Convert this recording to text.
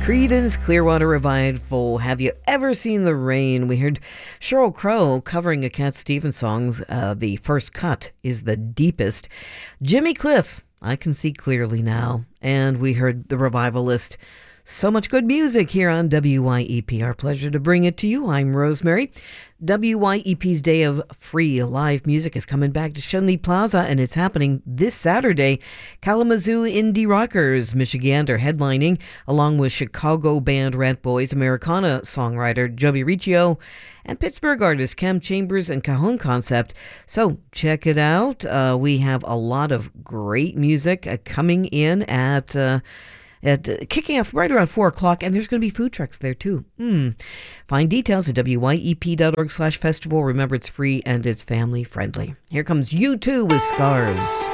Creedence Clearwater Revival, Have You Ever Seen the Rain? We heard Sheryl Crow covering a Cat Stevens song. The first cut is The Deepest. Jimmy Cliff, I Can See Clearly Now. And we heard The Revivalist. So much good music here on WYEP. Our pleasure to bring it to you. I'm Rosemary. WYEP's Day of Free Live Music is coming back to Shenley Plaza, and it's happening this Saturday. Kalamazoo Indie Rockers, Michigander headlining, along with Chicago band Rat Boys, Americana songwriter Joby Riccio, and Pittsburgh artists Cam Chambers and Cajon Concept. So check it out. We have a lot of great music coming in at kicking off right around 4 o'clock, and there's going to be food trucks there too. Find details at wyep.org/festival. Remember, it's free and it's family friendly. Here comes U2 with Scars.